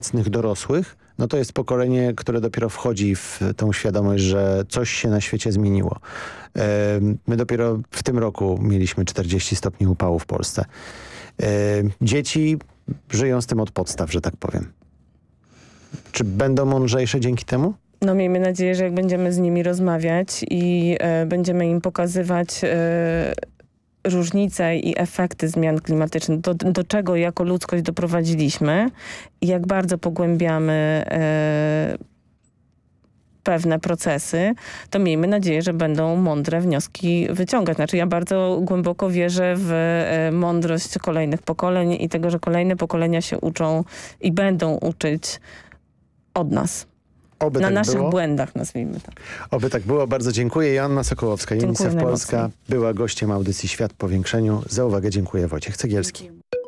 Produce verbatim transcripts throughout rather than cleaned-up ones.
obecnych dorosłych, no to jest pokolenie, które dopiero wchodzi w tą świadomość, że coś się na świecie zmieniło. My dopiero w tym roku mieliśmy czterdzieści stopni upału w Polsce. Dzieci żyją z tym od podstaw, że tak powiem. Czy będą mądrzejsze dzięki temu? No miejmy nadzieję, że jak będziemy z nimi rozmawiać i e, będziemy im pokazywać e, różnice i efekty zmian klimatycznych, do, do czego jako ludzkość doprowadziliśmy i jak bardzo pogłębiamy e, pewne procesy, to miejmy nadzieję, że będą mądre wnioski wyciągać. Znaczy ja bardzo głęboko wierzę w e, mądrość kolejnych pokoleń i tego, że kolejne pokolenia się uczą i będą uczyć od nas. Oby Na tak naszych było. błędach, nazwijmy to. Oby tak było. Bardzo dziękuję. Joanna Sokołowska, Dziękuję UNICEF Polska, najmocniej. była gościem audycji Świat po większeniu. Za uwagę dziękuję. Wojciech Cegielski.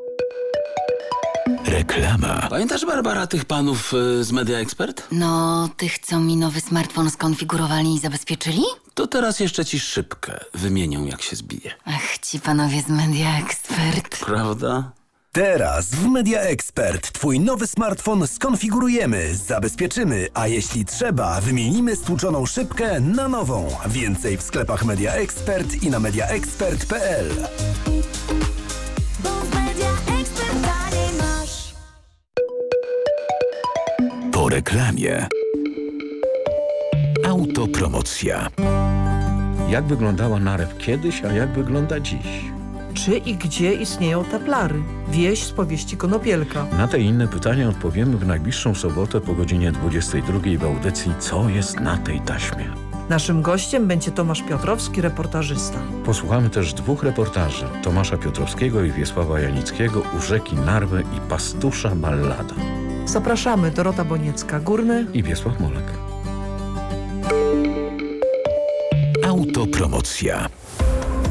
Reklama. Pamiętasz, Barbara, tych panów y, z Media Expert? No, tych, co mi nowy smartfon skonfigurowali i zabezpieczyli? To teraz jeszcze ci szybkę wymienią, jak się zbije. Ach, ci panowie z Media Expert. Prawda? Teraz w Media Expert Twój nowy smartfon skonfigurujemy, zabezpieczymy, a jeśli trzeba, wymienimy stłuczoną szybkę na nową. Więcej w sklepach Media Expert i na media expert kropka p l. Bo w Media Expert taniej masz. Po reklamie. Autopromocja. Jak wyglądała narew kiedyś, a jak wygląda dziś? Czy i gdzie istnieją teplary? Wieś z powieści Konopielka. Na te i inne pytania odpowiemy w najbliższą sobotę po godzinie dwudziestej drugiej w audycji Co jest na tej taśmie? Naszym gościem będzie Tomasz Piotrowski, reportażysta. Posłuchamy też dwóch reportaży Tomasza Piotrowskiego i Wiesława Janickiego u rzeki Narwy i Pastusza Ballada. Zapraszamy, Dorota Boniecka, Górny I Wiesław Molek. Autopromocja.